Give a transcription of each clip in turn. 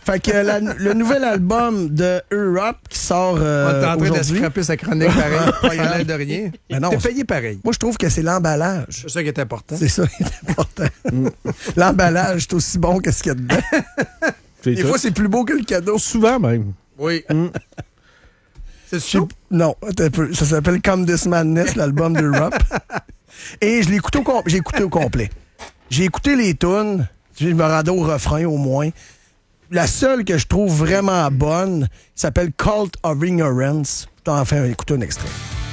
Fait que le nouvel album de Europe qui sort On est en train de aujourd'hui. scraper sa chronique pareil. Pas l'air de rien. Mais non, T'es payé pareil. moi, je trouve que c'est l'emballage. C'est ça qui est important. C'est ça qui est important. L'emballage est aussi bon que ce qu'il y a dedans. Des fois, c'est plus beau que le cadeau. Souvent même. Oui. C'est sûr? Non, attends un peu. Ça s'appelle Come This Madness, l'album d'Europe. Et je l'ai écouté j'ai écouté au complet. J'ai écouté les tunes. Je me rendais au refrain au moins. La seule que je trouve vraiment bonne s'appelle Cult of Ignorance. Je t'en fais écouter un extrait.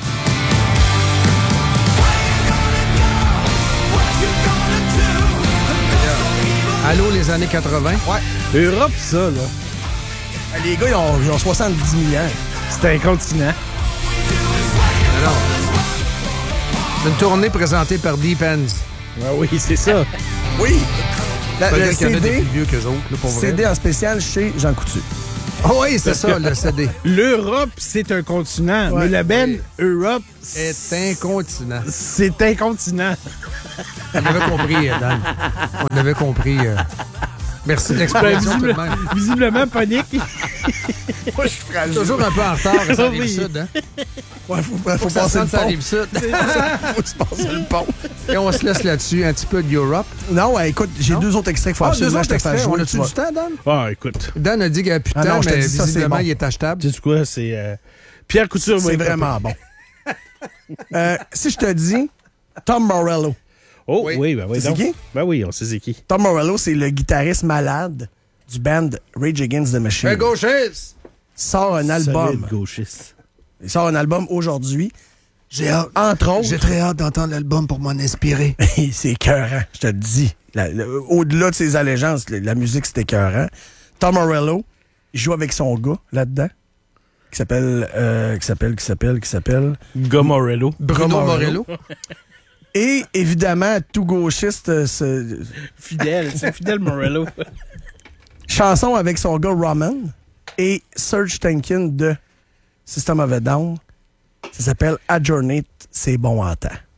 Allô, les années 80? Ouais. Europe, ça, là. Les gars, ils ont 70 000 ans. C'est un continent. Alors, c'est une tournée présentée par Deep Ends. Ah oui, c'est ça. Oui. Ça veut Le dire qu'il y en a des CD, plus vieux qu'eux autres, là, pour vrai. CD en spécial chez Jean Coutu. Oh oui, c'est ça, le CD. L'Europe, c'est un continent. Ouais. Mais le Ben Europe, C'est un continent. c'est un continent. On avait compris, Dan. On avait compris. Merci de l'explication, tout de même. Visiblement, panique. Moi, je suis fragile. Toujours un peu en retard à sa Oui. Rive-Sud, hein? Ouais, faut Ça passer le sente sa pont. Rive-Sud. Faut se passer le pont. Et on se laisse là-dessus, un petit peu d'Europe. Non, ouais, écoute, j'ai Non? 2 autres extraits qu'il faut absolument que je te fasse jouer. On a-tu tu du temps, Dan? Ah, écoute. Dan a dit qu'il n'y avait plus de Ah temps, non, je te mais dis ça, c'est visiblement, bon. il est achetable. Tu sais quoi, c'est Pierre Couture. C'est vraiment bon. Si je te dis Tom Morello. Oh, Oui. oui, ben oui. C'est donc. qui? Ben oui, on sait c'est qui. Tom Morello, c'est le guitariste malade du band Rage Against the Machine. Un gauchiste! Il sort un album. Solide gauchiste. Il sort un album aujourd'hui. J'ai hâte. Entre autres. J'ai très hâte d'entendre l'album pour m'en inspirer. C'est écœurant, je te le dis. Au-delà de ses allégeances, la musique, c'est écœurant. Tom Morello, il joue avec son gars là-dedans, qui s'appelle... Gomorello. Bruno Morello. Et évidemment, tout gauchiste, Fidèle, c'est Fidèle Morello. chanson avec son gars Roman et Serge Tankian de System of a Down. Ça s'appelle Adjournate, c'est bon en temps.